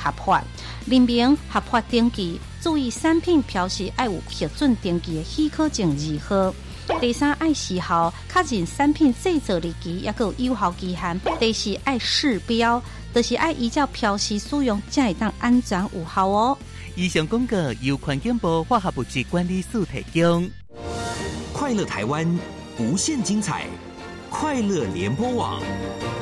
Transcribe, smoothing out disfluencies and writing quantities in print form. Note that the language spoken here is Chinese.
合法。人民合法登记，注意产品标示要有核准登记的许可证2号。第三，爱时效，确认产品制造日期也有有效期限。第四，爱试标，就是爱依照标示使用，才会当安全有效哦。 以上广告由环境部化学物质管理署提供。 快乐台湾，无限精彩，快乐联播网。